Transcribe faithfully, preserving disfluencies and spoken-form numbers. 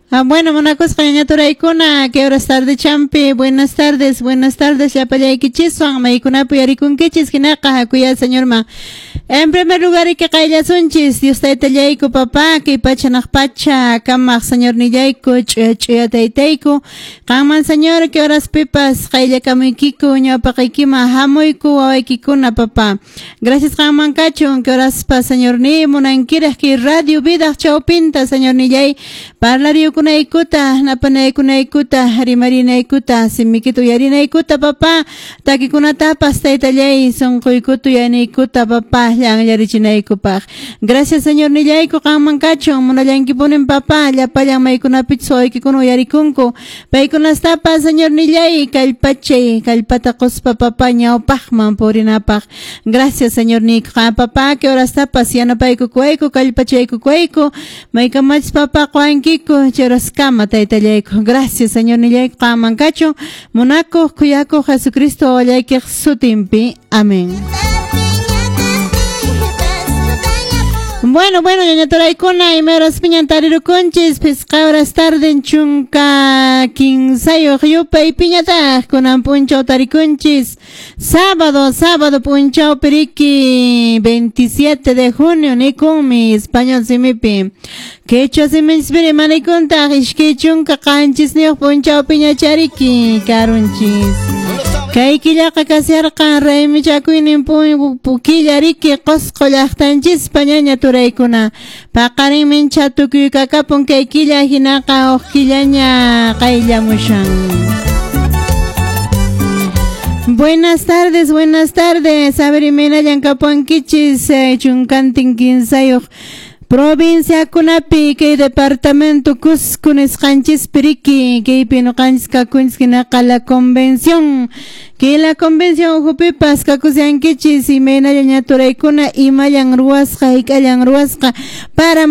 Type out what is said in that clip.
Ah, bueno, Monacos Cañatura Icuna, que horas tarde champi, buenas tardes, buenas tardes, ya para que chiswan, maicuna puyaricun kichis, kinaka, cuya señor ma. En primer lugar, y que cailla sunchis, Dios te teleico papá, que pachanak pacha, kamak señor nillaico, chuya chuya teiteico, kaman señor, que horas pipas, cailla kamikiko, ñapa kaikima, hamoiku, awaikikuna papá. Gracias kaman cacho, que horas pa señor ni, monankires, que radio vida, chao pinta, señor nillai, parlario kuna ikuta, napana kuna ikuta, harimarina ikuta, simikitu yarina ikuta papá, taki kuna tapas taitalei, son kuikutu yani ikuta papá, yang yarichina ikupa. Gracias señor nillaiku kang mangkacho, muna yang kipunin papá, llapa yang may kuna pitsoy kikuno yarikunko, pay kuna tapas señor nillai, kalpache, kalpatakos pa papá, ñaupak mampurinapak. Gracias señor Nick, papá, que horas tapas, yana pay kukueiko, kalpache kukueiko, may kamach papá kuankiko, Kama taitaleco. Gracias, señor Nillay Kamancacho, Monaco, Cuyaco, Jesucristo, Olayque, Sutimpi. Amén. Bueno, bueno, ya toray kuna y meros piñantariru conchis, pescabras tarde en chunca, quinzayo, yupa y piñata, con ampuncho tariconchis, sábado, sábado, punchao periqui, veintisiete de junio, ni con mi español simipi, que hecho se me inspire, maniconta, que chunca canchis, ni punchao piñachariki, carunchis. Kaikilla kakasiarqa raymi chakuinin pukillariki qosqo llaqtanchis pañaña turaykuna paqarinmin chatukuy kakapun kaykilla hinaqa uqkillaña qayllamushan. Buenas tardes, buenas tardes. A ver, imena llankapuankichis chunkantin quinsayuq provincia kunapi que departamento Cusco nisqanchis piriki que pinuqanchis kakunchis la convención que la convención hupipas kakusiankichis imena llañaturaykuna imallan ruwasqa y kallan ruwasqa para